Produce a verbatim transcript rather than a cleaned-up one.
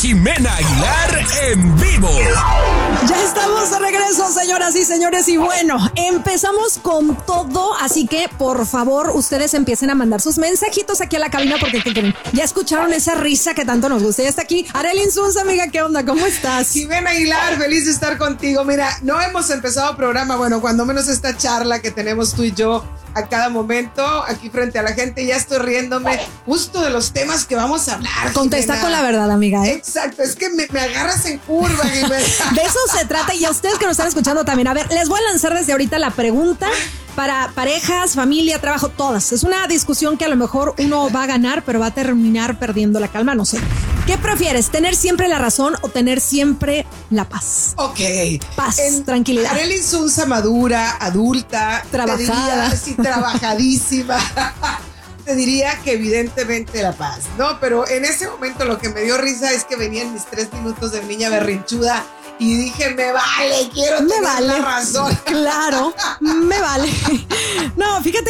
Ximena Aguilar en vivo. Ya estamos de regreso, señoras y señores, y bueno, empezamos con todo, así que por favor ustedes empiecen a mandar sus mensajitos aquí a la cabina porque ¿qué creen? Ya escucharon esa risa que tanto nos gusta. Ya está aquí Arely Insunza, amiga, ¿qué onda? ¿Cómo estás? Ximena Aguilar, feliz de estar contigo. Mira, no hemos empezado programa, bueno, cuando menos esta charla que tenemos tú y yo a cada momento, aquí frente a la gente, ya estoy riéndome justo de los temas que vamos a hablar. Contesta Ximena. Con la verdad, amiga, ¿eh? Exacto, es que me, me agarras en curva, Ximena. De eso se trata, y a ustedes que nos están escuchando también. A ver, les voy a lanzar desde ahorita la pregunta para parejas, familia, trabajo, todas. Es una discusión que a lo mejor uno va a ganar, pero va a terminar perdiendo la calma, no sé. ¿Qué prefieres, tener siempre la razón o tener siempre la paz? Ok. Paz, en, tranquilidad. Arely Insunza, madura, adulta, Trabajada. te diría, sí, trabajadísima. Te diría que evidentemente la paz, ¿no? Pero en ese momento lo que me dio risa es que venían mis tres minutos de niña berrinchuda y dije, me vale, quiero Me tener vale. la razón. Claro, me vale. No, fíjate